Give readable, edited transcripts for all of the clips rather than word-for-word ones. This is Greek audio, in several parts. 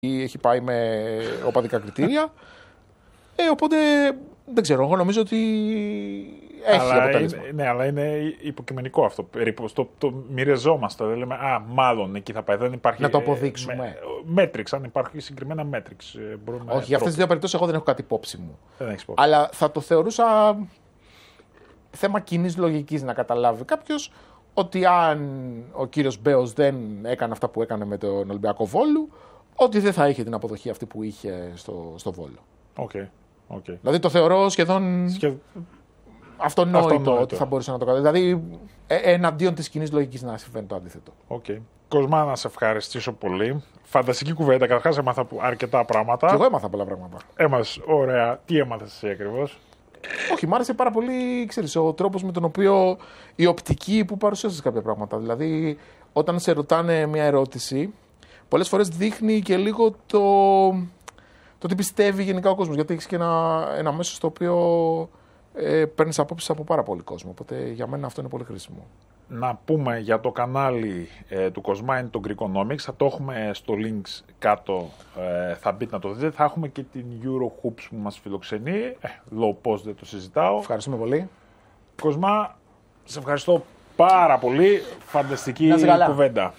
έχει πάει με οπαδικά κριτήρια. Οπότε δεν ξέρω, εγώ νομίζω ότι έχει αποτέλεσμα. Ναι, αλλά είναι υποκειμενικό αυτό. Το μοιραζόμαστε. Δεν λέμε, μάλλον εκεί θα πάει. Δεν υπάρχει. Να το αποδείξουμε. Μέτριξ, αν υπάρχει συγκεκριμένα μέτριξ. Όχι, για αυτές τις δύο περιπτώσεις εγώ δεν έχω κάτι υπόψη μου. Δεν έχεις υπόψη. Αλλά θα το θεωρούσα θέμα κοινής λογικής να καταλάβει κάποιος ότι αν ο κύριος Μπέος δεν έκανε αυτά που έκανε με τον Ολυμπιακό Βόλου, ότι δεν θα είχε την αποδοχή αυτή που είχε στο Βόλο. Okay. Δηλαδή το θεωρώ σχεδόν αυτονόητο ότι θα μπορούσε να το κάνει. Δηλαδή εναντίον της κοινής λογικής να συμβαίνει το αντίθετο. Okay. Κοσμά, να σε ευχαριστήσω πολύ. Φανταστική κουβέντα. Καταρχάς έμαθα αρκετά πράγματα. Και εγώ έμαθα πολλά πράγματα. Ωραία. Τι έμαθες εσύ ακριβώς? Όχι, μ' άρεσε πάρα πολύ, ξέρεις, ο τρόπος με τον οποίο η οπτική που παρουσίασες κάποια πράγματα. Δηλαδή, όταν σε ρωτάνε μια ερώτηση, πολλές φορές δείχνει και λίγο το τι πιστεύει γενικά ο κόσμος. Γιατί έχεις και ένα μέσο στο οποίο παίρνεις απόψεις από πάρα πολύ κόσμο. Οπότε για μένα αυτό είναι πολύ χρήσιμο. Να πούμε για το κανάλι του Κοσμά, είναι το Greekonomics. Θα το έχουμε στο links κάτω, θα μπείτε να το δείτε. Θα έχουμε και την Eurohoops που μας φιλοξενεί. Low post, δεν το συζητάω. Ευχαριστούμε πολύ. Κοσμά, σε ευχαριστώ πάρα πολύ. Φανταστική κουβέντα.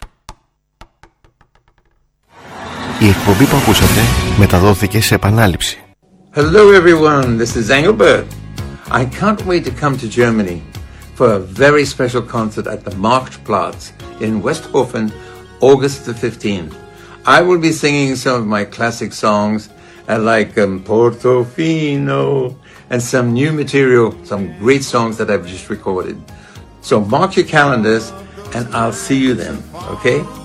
Η εκπομπή που ακούσατε μεταδόθηκε σε επανάληψη. Hello everyone, this is Engelbert. I can't wait to come to Germany for a very special concert at the Marktplatz in Westhofen, August the 15th. I will be singing some of my classic songs like Portofino and some new material, some great songs that I've just recorded. So mark your calendars and I'll see you then, okay?